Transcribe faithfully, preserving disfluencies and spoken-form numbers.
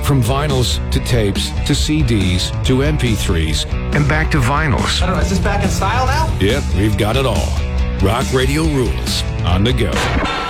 From vinyls to tapes to C Ds to M P threes and back to vinyls. I don't know, is this back in style now? Yep, we've got it all. Rock Radio rules. On the go.